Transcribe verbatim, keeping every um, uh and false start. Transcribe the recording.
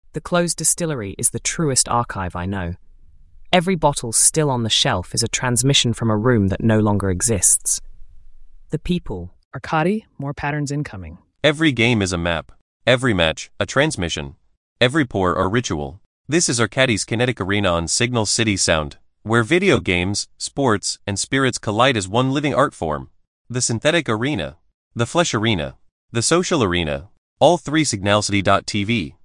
The closed distillery is the truest archive I know. Every bottle still on the shelf is a transmission from a room that no longer exists. The people. Arkady, more patterns incoming. Every game is a map. Every match, a transmission. Every pour, a ritual. This is Arkady's Kinetic Arena on Signal City Sound, where video games, sports, and spirits collide as one living art form. The synthetic arena. The flesh arena. The social arena. All three Signalcity dot T V.